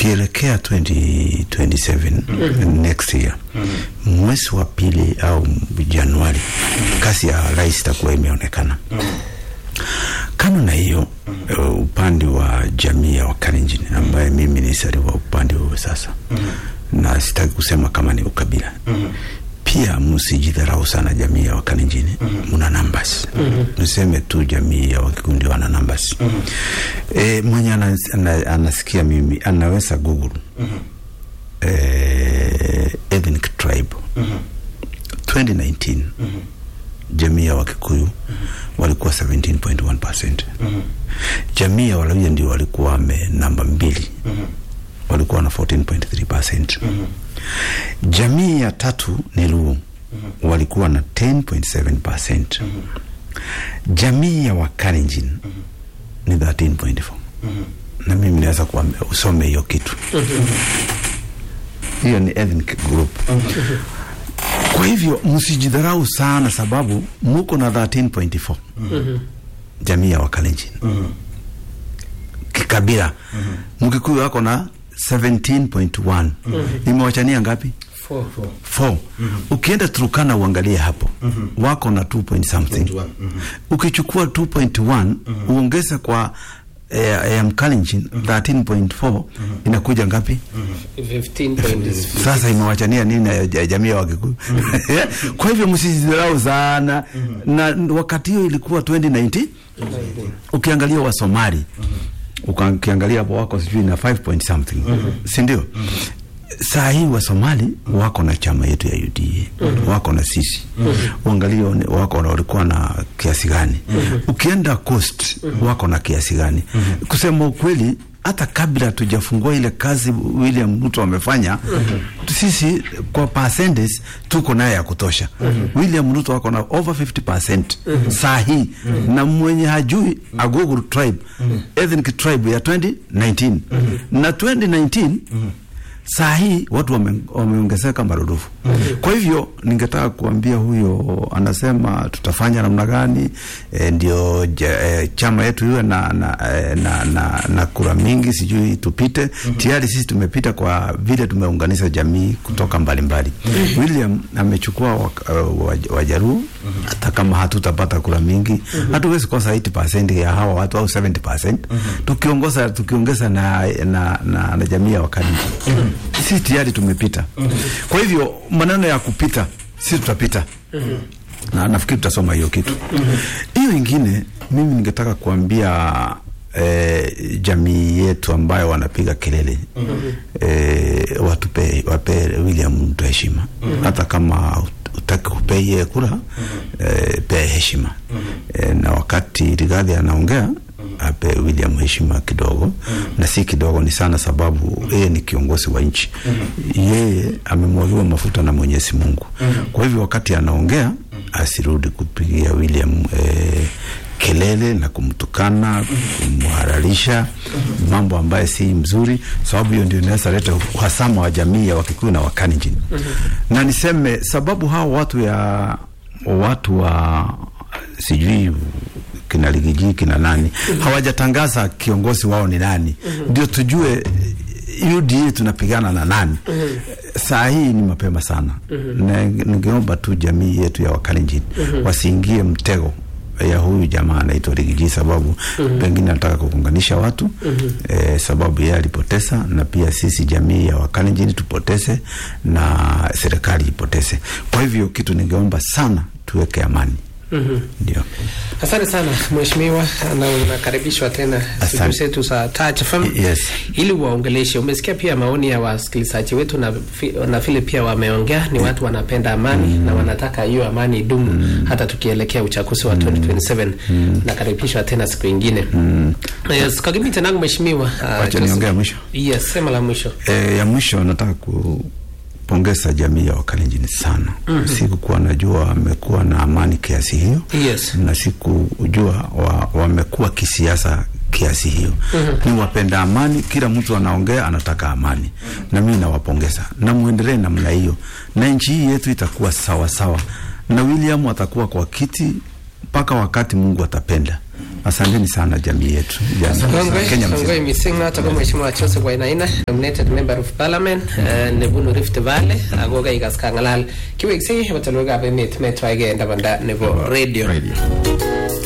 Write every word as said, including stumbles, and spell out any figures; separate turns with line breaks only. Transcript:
tukielekea twenty twenty-seven mm-hmm. next year mm-hmm. mwezi wa pili au Januari mm-hmm. kasi ya rais itakuwa imeonekana. Mm-hmm. Kama na hiyo mm-hmm. uh, upande wa jamii ya Wakalenjin ambaye mimi ni sariwa upande huo sasa mm-hmm. na sitaki kusema kama ni ukabila mm-hmm. pia msijidharau sana jamii ya Wakalenjin mm-hmm. muna numbers mm-hmm. niseme tu jamii ya Wakikundi wana numbers mm-hmm. e, mwenye anasikia mimi anaweza Google mm-hmm. e, ethnic tribe mm-hmm. twenty nineteen mm-hmm. jamii ya Wakikuyu mm-hmm. walikuwa seventeen point one percent mm-hmm. jamii ya Waluhya ndio walikuwa wame namba mbili mm-hmm. walikuwa na fourteen point three percent mm-hmm. jamii ya tatu ni Luo mm-hmm. walikuwa na ten point seven percent mm-hmm. jamii ya Wakalenjin mm-hmm. ni thirteen point four mm-hmm. na mimi naweza kuambia usome hiyo kitu mm-hmm. hiyo ni ethnic group mm-hmm. Kwa hivyo msijidharau sana sababu muko na thirteen point four mm-hmm. jamii ya Wakalenjin mm-hmm. kikabila mm-hmm. Mkikuyu wako na seventeen point one mm-hmm. imewachania ngapi?
four
four mm-hmm. Ukienda Turkana uangalie hapo mm-hmm. wako na two point something mm-hmm. ukichukua two point one mm-hmm. uongeze kwa eh, eh, Mkalenjin mm-hmm. thirteen point four mm-hmm. inakuja ngapi?
mm-hmm. fifteen point five.
Sasa imewachania nini ya jamii ya Wakikuyu? Mm-hmm. Kwa hivyo msijidharau sana mm-hmm. na wakati hiyo ilikuwa twenty nineteen mm-hmm. ukiangalia wa Somali mm-hmm. ukiangalia hapo wako sijui na five point something mm-hmm. si ndio? Mm-hmm. Saa hii wa Somali wako na chama yetu ya U D A mm-hmm. wako na sisi mm-hmm. uangalie wako na walikuwa na kiasi gani mm-hmm. ukienda Coast mm-hmm. wako na kiasi gani mm-hmm. kusema ukweli hata kabla tujafungua ile kazi William Ruto amefanya mm-hmm. sisi kwa percentage tuko naye ya kutosha mm-hmm. William Ruto wako na over fifty percent mm-hmm. saa hii mm-hmm. na mwenye hajui Agogo tribe mm-hmm. ethnic tribe ya twenty nineteen mm-hmm. na twenty nineteen mm-hmm. saa hii watu wameongezeka wame marudufu mm-hmm. Kwa hivyo ningetaka kuambia huyo anasema tutafanya namna gani e, ndio e, chama yetu iwe na na, e, na na na kura mingi sijui tupite mm-hmm. tayari sisi tumepita kwa vile tumeunganisha jamii kutoka mbalimbali mm-hmm. William amechukua Wajaruo mm-hmm. hata kama hatutapata kura mingi mm-hmm. hatuwezi kosa eighty percent ya hawa watu au seventy percent mm-hmm. tukiongoza tukiongeza na na, na na jamii ya Wakalenjin mm-hmm. sisi tayari tumepita mm-hmm. Kwa hivyo maneno ya kupita sisi tutapita mm-hmm. na nafikiri tutasoma hiyo kitu hiyo mm-hmm. ingine mimi ningetaka kuambia eh, jamii yetu ambayo wanapiga kelele mm-hmm. eh, watupe wape William heshima mm-hmm. hata kama utaki kupeye kura mm-hmm. eh, pe heshima mm-hmm. eh, na wakati Rigathi anaongea ape William heshima kidogo mm-hmm. na si kidogo ni sana sababu yeye mm-hmm. ni kiongozi wa nchi mm-hmm. yeye amemwagiwa mafuta na Mwenyezi Mungu mm-hmm. kwa hivyo wakati anaongea mm-hmm. asirudi kupigia William eh, kelele na kumtukana mm-hmm. kumharalisha mm-hmm. mambo ambayo si mzuri sababu hiyo ndio inaweza leta uhasama wa jamii ya Wakikuyu na Wakalenjin mm-hmm. na niseme sababu hao watu ya watu wa sijui kina Ligiji kina nani mm-hmm. hawajatangaza kiongozi wao ni nani mm-hmm. ndio tujue U D A tunapigana na nani mm-hmm. saa hii ni mapema sana mm-hmm. na ningeomba tu jamii yetu ya Wakalenjin mm-hmm. wasiingie mtego ya huyu jamaa anaitwa Ligiji sababu mm-hmm. pengine anataka kuunganisha watu mm-hmm. eh, sababu yeye alipoteza na pia sisi jamii ya Wakalenjin tupoteze na serikali ipoteze. Kwa hivyo kitu ningeomba sana tuweke amani. Mhm. Ndio.
Asante sana mheshimiwa, na unakaribishwa tena studio zetu za Touch F M.
Yes.
Ili waongeleshe. Umesikia pia maoni ya wasikilizaji wetu na na vile pia wameongea ni watu wanapenda amani mm. na wanataka hiyo amani idumu mm. hata tukielekea uchaguzi wa twenty twenty-seven. Mm. Nakaribishwa tena siku nyingine. Mm. Yes, kwa kimi tena mheshimiwa.
Acha niongee mwisho.
Yes, sema la mwisho.
Eh, ya mwisho nataka ku pongeza jamii ya Wakalenjin sana. Mm-hmm. Sikukuwa najua wamekuwa na amani kiasi hiyo.
Yes.
Na sikujua wamekuwa wa kisiasa kiasi hiyo. Mm-hmm. Ni wapenda amani, kila mtu anaongea anataka amani. Mm-hmm. Na mimi nawapongeza. Na muendelee namna hiyo. Na nchi hii yetu itakuwa sawa sawa. Na William atakuwa kwa kiti mpaka wakati Mungu atapenda. Asanteni sana jamii yetu.
Kenya mzima. Ngoi misinga toka mheshimiwa Joseph Wainaina, nominated member of parliament nebunu Rift Valley, agoga ikas kangalal. Kiwek si bataloga be met metwa igenda banda nebo radio. Radio.